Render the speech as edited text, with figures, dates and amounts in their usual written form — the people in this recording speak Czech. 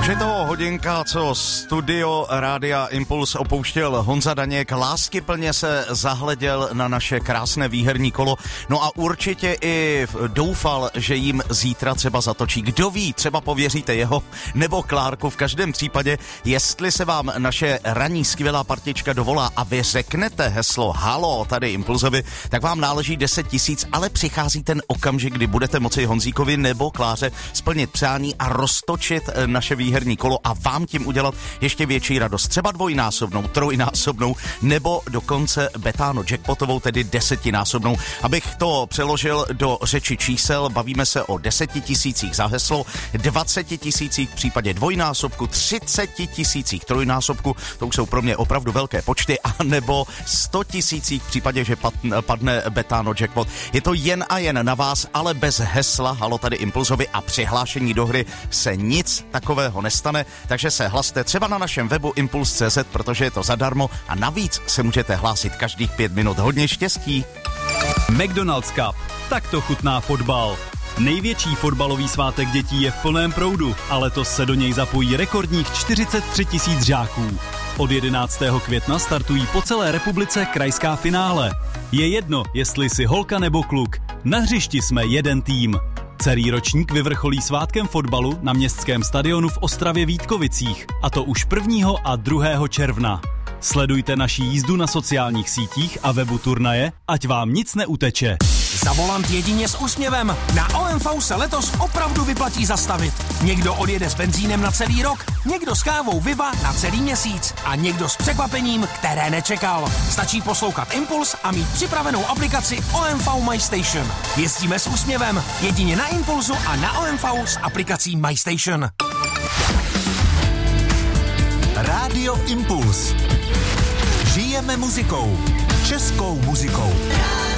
Už je to hodinka, co studio Rádia Impuls opouštěl Honza Daněk. Láskyplně se zahleděl na naše krásné výherní kolo. No a určitě i doufal, že jim zítra třeba zatočí. Kdo ví, třeba pověříte jeho nebo Klárku. V každém případě, jestli se vám naše ranní skvělá partička dovolá a vy řeknete heslo halo tady Impulzovi, tak vám náleží 10 000, ale přichází ten okamžik, kdy budete moci Honzíkovi nebo Kláře splnit přání a roztočit naše výherní kolo a vám tím udělat ještě větší radost. Třeba dvojnásobnou, trojnásobnou nebo dokonce betáno jackpotovou, tedy 10násobnou. Abych to přeložil do řeči čísel, bavíme se o 10 000 za heslo, 20 000 v případě dvojnásobku, 30 000 trojnásobku, to už jsou pro mě opravdu velké počty, a nebo 100 000 v případě, že padne betáno jackpot. Je to jen a jen na vás, ale bez hesla halo tady Impulzovi a přihlášení do hry se nic takového nestane, takže se hlaste třeba na našem webu impuls.cz, protože je to zadarmo a navíc se můžete hlásit každých 5 minut. Hodně štěstí. McDonald's Cup. Tak to chutná fotbal. Největší fotbalový svátek dětí je v plném proudu a letos se do něj zapojí rekordních 43 000 žáků. Od 11. května startují po celé republice krajská finále. Je jedno, jestli jsi holka nebo kluk. Na hřišti jsme jeden tým. Celý ročník vyvrcholí svátkem fotbalu na městském stadionu v Ostravě Vítkovicích, a to už 1. a 2. června. Sledujte naši jízdu na sociálních sítích a webu turnaje, ať vám nic neuteče. Za volant jedině s úsměvem. Na OMV se letos opravdu vyplatí zastavit. Někdo odjede s benzínem na celý rok, někdo s kávou Viva na celý měsíc a někdo s překvapením, které nečekal. Stačí poslouchat Impuls a mít připravenou aplikaci OMV My Station. Jezdíme s úsměvem jedině na Impulsu a na OMV s aplikací My Station. Rádio Impuls. Žijeme muzikou. Českou muzikou.